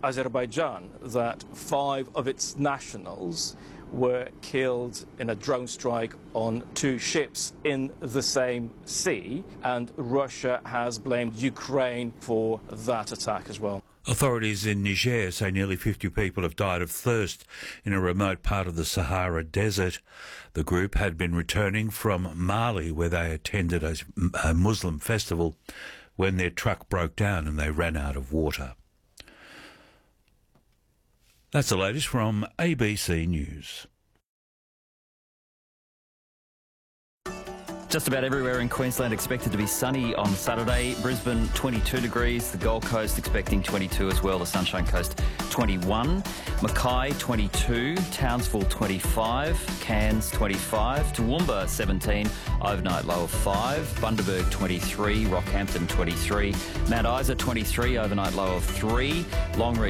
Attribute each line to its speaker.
Speaker 1: Azerbaijan that 5 of its nationals were killed in a drone strike on 2 ships in the same sea, and Russia has blamed Ukraine for that attack as well.
Speaker 2: Authorities in Niger say nearly 50 people have died of thirst in a remote part of the Sahara Desert. The group had been returning from Mali, where they attended a Muslim festival, when their truck broke down and they ran out of water. That's the latest from ABC News.
Speaker 3: Just about everywhere in Queensland expected to be sunny on Saturday. Brisbane 22 degrees, the Gold Coast expecting 22 as well, the Sunshine Coast 21, Mackay 22, Townsville 25, Cairns 25, Toowoomba 17, overnight low of 5, Bundaberg 23, Rockhampton 23, Mount Isa 23, overnight low of 3, Longreach